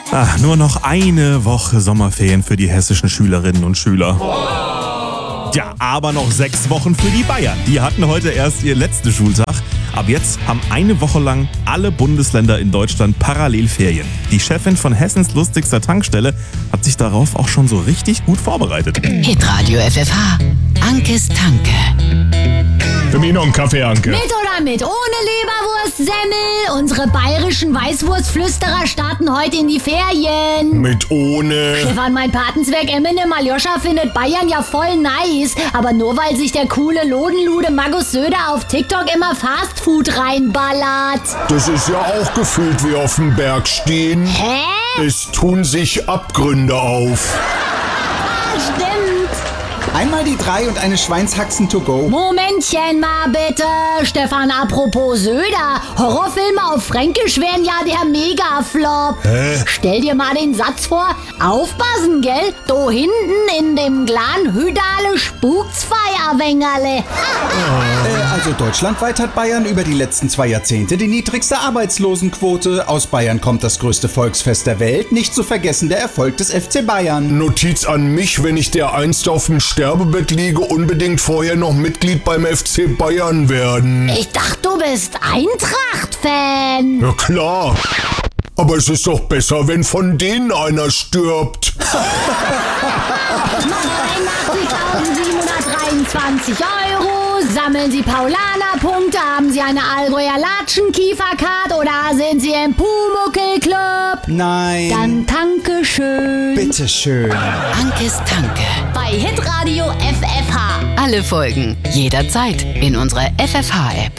Nur noch eine Woche Sommerferien für die hessischen Schülerinnen und Schüler. Ja, aber noch 6 Wochen für die Bayern. Die hatten heute erst ihr letzten Schultag. Ab jetzt haben eine Woche lang alle Bundesländer in Deutschland parallel Ferien. Die Chefin von Hessens lustigster Tankstelle hat sich darauf auch schon so richtig gut vorbereitet. Hitradio FFH. Ankes Tanke. Für mich noch einen Kaffee, Anke. Mit oder mit ohne Leberwurstsemmel? Unsere bayerischen Weißwurstflüsterer starten heute in die Ferien. Mit ohne. Stefan, mein Patenzwerg Eminem Aljoscha findet Bayern ja voll nice. Aber nur weil sich der coole Lodenlude Markus Söder auf TikTok immer Fastfood reinballert. Das ist ja auch gefühlt wie auf dem Berg stehen. Hä? Es tun sich Abgründe auf. Stimmt. Einmal die 3 und eine Schweinshaxen to go. Momentchen mal bitte. Stefan, apropos Söder. Horrorfilme auf Fränkisch wären ja der Mega-Flop. Stell dir mal den Satz vor. Aufpassen, gell? Da hinten in dem kleinen Hüdale spukt's Feierwängerle. Also deutschlandweit hat Bayern über die letzten 2 Jahrzehnte die niedrigste Arbeitslosenquote. Aus Bayern kommt das größte Volksfest der Welt. Nicht zu vergessen der Erfolg des FC Bayern. Notiz an mich, wenn ich dereinst auf dem Sterbebett liege, unbedingt vorher noch Mitglied beim FC Bayern werden. Ich dachte, du bist Eintracht-Fan. Ja klar. Aber es ist doch besser, wenn von denen einer stirbt. 89.723 €. Sammeln Sie Paulaner-Punkte? Haben Sie eine Allgäuer Latschenkiefercard oder sind Sie im Pumuckl-Club? Nein. Dann danke schön. Bitteschön. Ankes Tanke. Bei Hitradio FFH. Alle Folgen jederzeit in unserer FFH-App.